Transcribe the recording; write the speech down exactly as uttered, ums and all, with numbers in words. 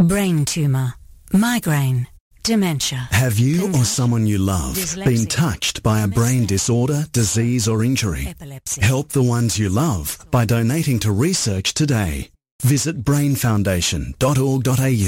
brain tumour, migraine, dementia. Have you or someone you love been touched by a brain disorder, disease or injury? Epilepsy. Help the ones you love by donating to research today. Visit brain foundation dot org dot a u.